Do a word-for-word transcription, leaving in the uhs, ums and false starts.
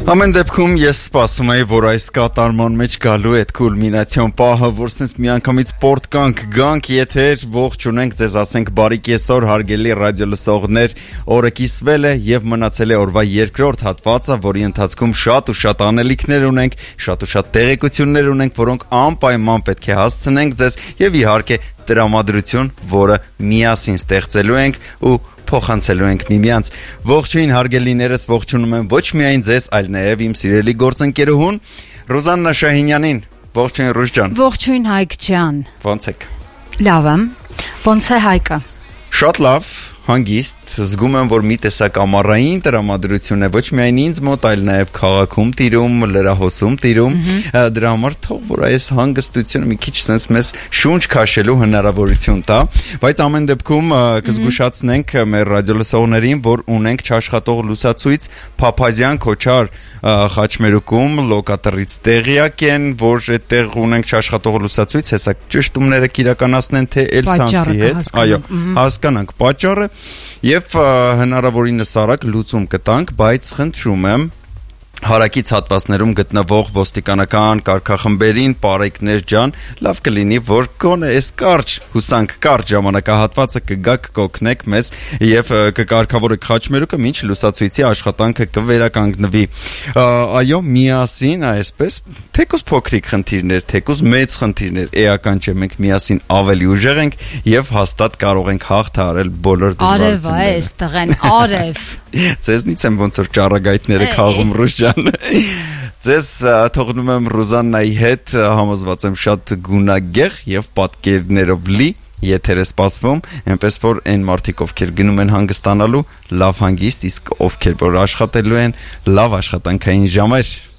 Ամեն դեպքում ես սպասում եի, որ այս կատարման մեջ գալու է այդ կուլմինացիոն պահը, որ սենց միանգամից սպորտ կանք, գանք եթեր, ողջ ունենք, ձեզ ասենք բարի կեսօր, հարգելի ռադիո լսողներ, օրը կիսվել է և մնացել է օրվա երկրորդ հատվածը, որի ընթացքում շատ ու շատ անելիքներ ունենք, շատ ու շատ տեղեկություններ ունենք, որոնք անպայման պետք է հասցնենք ձեզ և իհարկե տրամադրություն, որը միասին ստեղծելու ենք ու փոխանցելու ենք միմյանց։ Ողջույն հարգելիներս, ողջունում եմ ոչ միայն ձեզ, այլ նաև իմ սիրելի գործընկերուհուն Ռուզաննա Շահինյանին։ Ողջույն Ռուժ ջան։ Ողջույն Հայկ ջան։ Ո՞նց եք։ Լավ եմ։ Ո՞նց է Հայկը։ Շատ լավ, հանգիստ, զգում եմ, որ մի տեսակ ամառային տրամադրություն է ոչ միայն ինձ մոտ, այլ նաև քաղաքում տիրում, լրահոսում տիրում, դրա համար թող որ այս հանգստությունը մի քիչ sense մեզ շունչ քաշելու հնարավորություն տա, բայց ամեն դեպքում կզգուշացնենք մեր ռադիոլսողներին, որ ունենք չաշխատող լուսացույց Փափազյան Քոչար խաչմերուկում լոկատորից տեղյակ են, որ այդտեղ ունենք չաշխատող լուսացույց, հեսա ճշտումները կիրականացնեն թե էլ ցանցի հետ, այո, հասկանանք պատճառը Եվ հնարավորինս արագ լուծում կտանք, բայց խնդրում եմ հարակից հատվածներում գտնվող ոստիկանական կարգախմբերին Պարեկներ ջան, լավ կլինի, որ գոնե այս կարճ, հուսանք կարճ ժամանակահատվածը կգաք կօգնեք մեզ եւ կկարգավորեք խաչմերուկը, մինչ լուսացույցի աշխատանքը կվերականգնվի։ Այո, միասին, այսպես, թեկուզ փոքրիկ խնդիրներ, թեկուզ մեծ խնդիրներ, էական չէ, մենք միասին ավելի ուժեղ ենք եւ հաստատ կարող ենք հաղթահարել բոլոր դժվարությունները։ Արև այս տղեն, արև։ Ձեզնից եմ ոնց որ ճառագայթները քաղում Ռուժ ջան։ Ձեզ թողնում եմ Ռուզաննայի հետ, համոզված եմ շատ գունագեղ եւ պատկերներով լի եթեր է սպասվում, այնպես որ այն մարդիկ ովքեր գնում են հանգստանալու, լավ հանգիստ, իսկ ովքեր որ աշխատելու են, լավ աշխատանքային ժամեր։